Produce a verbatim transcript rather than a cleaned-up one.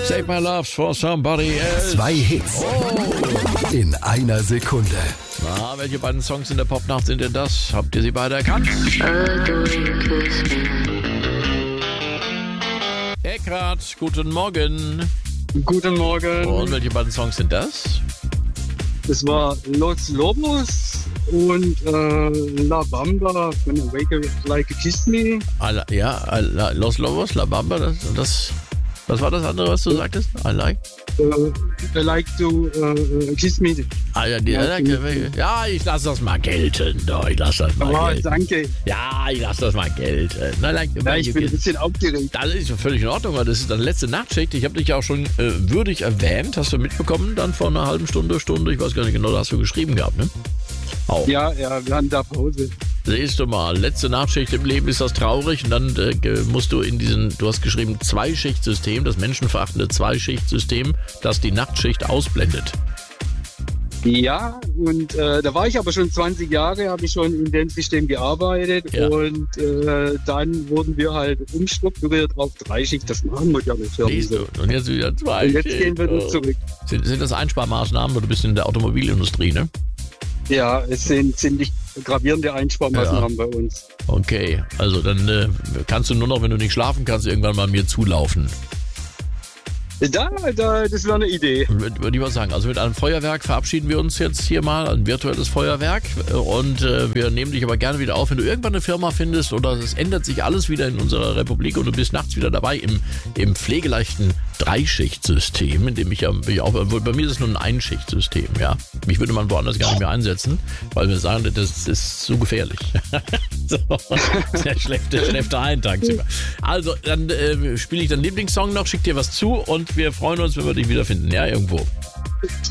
Save My Love for Somebody Else. Zwei Hits oh. in einer Sekunde. Na, welche beiden Songs in der Popnacht sind denn das? Habt ihr sie beide erkannt? Eckhard, guten Morgen. Guten Morgen. Und welche beiden Songs sind das? Das war Los Lobos und äh, La Bamba von Wake Like a Kiss Me. Alla, ja, alla, Los Lobos, La Bamba, das, das, was war das andere, was du sagtest? I like? Uh, I like to uh, kiss me. Ah, ja, die, ja, ja, ich lasse das mal gelten. Doch, ich lasse das mal oh, gelten. Danke. Ja, ich lasse das mal gelten. I like, ja, ich bin ein bisschen aufgeregt. Das ist völlig in Ordnung, weil das ist deine letzte Nachtschicht. Ich habe dich ja auch schon äh, würdig erwähnt. Hast du mitbekommen dann vor einer halben Stunde, Stunde? Ich weiß gar nicht genau, da hast du geschrieben gehabt, ne? Auch. Ja, ja, wir hatten da Pause. Siehst du mal, letzte Nachtschicht im Leben ist das traurig und dann äh, musst du in diesen, du hast geschrieben, Zweischichtsystem, das menschenverachtende Zweischichtsystem, das die Nachtschicht ausblendet. Ja, und äh, da war ich aber schon zwanzig Jahre, habe ich schon in dem System gearbeitet ja. und äh, dann wurden wir halt umstrukturiert auf Dreischicht. Das machen wir ja nicht. Siehst du, und jetzt wieder zwei. Und jetzt gehen wir oh. zurück. Sind, sind das Einsparmaßnahmen, oder du bist in der Automobilindustrie, ne? Ja, es sind ziemlich gravierende Einsparmaßnahmen ja. bei uns. Okay, also dann äh, kannst du nur noch, wenn du nicht schlafen kannst, irgendwann mal mir zulaufen. Da, da, das wäre eine Idee. Würde ich mal sagen. Also mit einem Feuerwerk verabschieden wir uns jetzt hier mal, ein virtuelles Feuerwerk. Und äh, wir nehmen dich aber gerne wieder auf, wenn du irgendwann eine Firma findest oder es ändert sich alles wieder in unserer Republik und du bist nachts wieder dabei im, im pflegeleichten Dreischichtsystem, in dem ich ja ich auch, bei mir ist es nur ein Einschichtsystem, ja. Mich würde man woanders gar nicht mehr einsetzen, weil wir sagen, das ist so gefährlich. So, der schläft, der schläft da ein tagsüber. Also, dann äh, spiele ich deinen Lieblingssong noch, schick dir was zu und wir freuen uns, wenn wir dich wiederfinden, ja, irgendwo.